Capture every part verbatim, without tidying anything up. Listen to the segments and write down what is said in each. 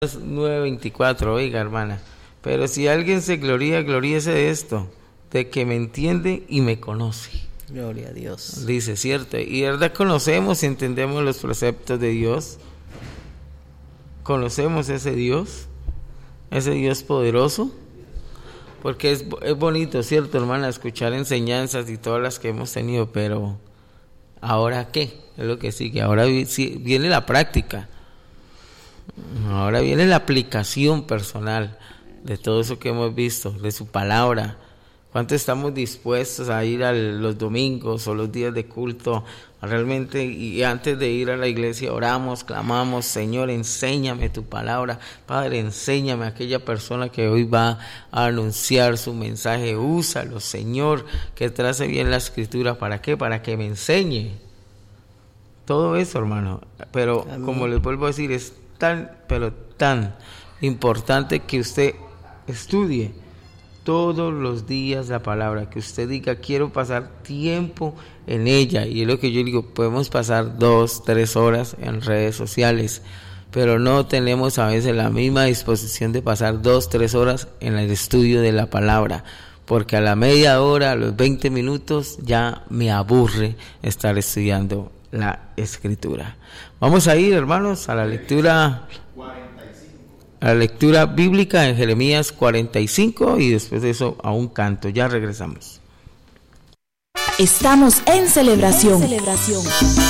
nueve veinticuatro, oiga hermana, pero si alguien se gloría, gloríese de esto, de que me entiende y me conoce. Gloria a Dios. Dice, cierto, y de verdad conocemos y entendemos los preceptos de Dios, conocemos ese Dios, ese Dios poderoso, porque es, es bonito, cierto hermana, escuchar enseñanzas y todas las que hemos tenido, pero ¿ahora qué? Es lo que sigue, ahora viene la práctica. Ahora viene la aplicación personal de todo eso que hemos visto, de su palabra. ¿Cuánto estamos dispuestos a ir a los domingos o los días de culto? Realmente, y antes de ir a la iglesia oramos, clamamos, Señor, enséñame tu palabra. Padre, enséñame a aquella persona que hoy va a anunciar su mensaje. Úsalo, Señor, que trace bien la escritura. ¿Para qué? Para que me enseñe. Todo eso, hermano. Pero, Amén. Como les vuelvo a decir, es tan, pero tan importante que usted estudie todos los días la palabra, que usted diga, quiero pasar tiempo en ella, y es lo que yo digo, podemos pasar dos, tres horas en redes sociales, pero no tenemos a veces la misma disposición de pasar dos, tres horas en el estudio de la palabra, porque a la media hora, a los veinte minutos, ya me aburre estar estudiando la escritura. Vamos a ir, hermanos, a la lectura a la lectura bíblica en Jeremías cuarenta y cinco, y después de eso a un canto. Ya regresamos. Estamos en celebración. En celebración.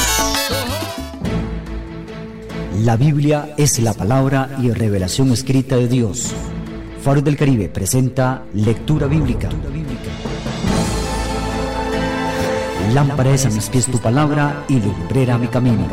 La Biblia es la palabra y revelación escrita de Dios. Faro del Caribe presenta lectura bíblica. Lámpara es a mis pies tu palabra y lumbrera mi camino.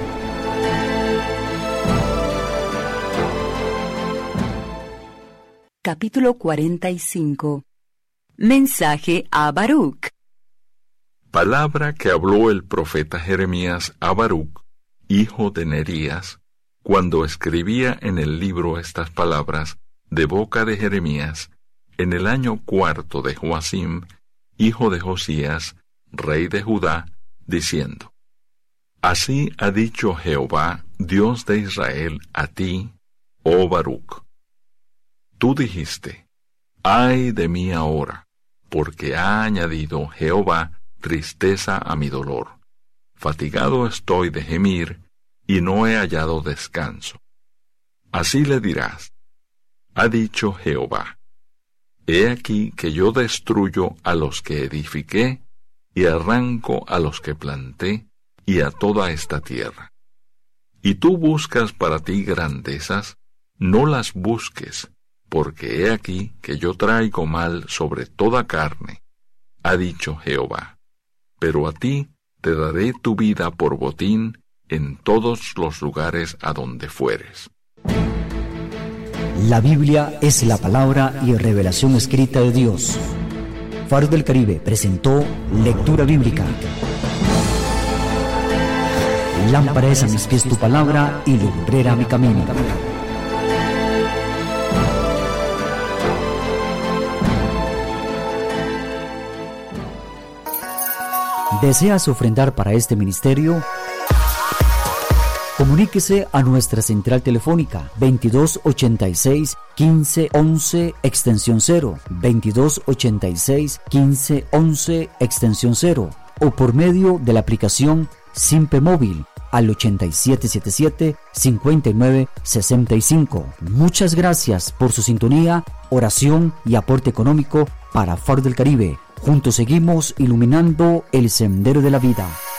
Capítulo cuarenta y cinco. Mensaje a Baruc. Palabra que habló el profeta Jeremías a Baruc, hijo de Nerías, cuando escribía en el libro estas palabras de boca de Jeremías, en el año cuarto de Joacim, hijo de Josías, rey de Judá, diciendo: Así ha dicho Jehová, Dios de Israel, a ti, oh Baruc. Tú dijiste: ay de mí ahora, porque ha añadido Jehová tristeza a mi dolor. Fatigado estoy de gemir, y no he hallado descanso. Así le dirás: ha dicho Jehová: he aquí que yo destruyo a los que edifiqué, y arranco a los que planté, y a toda esta tierra. Y tú buscas para ti grandezas, no las busques, porque he aquí que yo traigo mal sobre toda carne, ha dicho Jehová. Pero a ti te daré tu vida por botín en todos los lugares a donde fueres. La Biblia es la palabra y revelación escrita de Dios. Faro del Caribe presentó lectura bíblica. Lámpara es a mis pies tu palabra y lumbrera mi camino. ¿Deseas ofrendar para este ministerio? Comuníquese a nuestra central telefónica veintidós ochenta y seis, quince once, extensión cero, veintidós ochenta y seis, quince once, extensión cero, o por medio de la aplicación Simpe Móvil al ochenta y siete setenta y siete, cincuenta y nueve sesenta y cinco. Muchas gracias por su sintonía, oración y aporte económico para Faro del Caribe. Juntos seguimos iluminando el sendero de la vida.